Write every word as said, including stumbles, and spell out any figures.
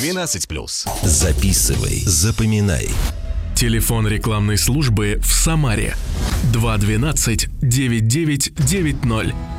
двенадцать плюс. Записывай, запоминай. Телефон рекламной службы в Самаре два двенадцать девять девять девять ноль.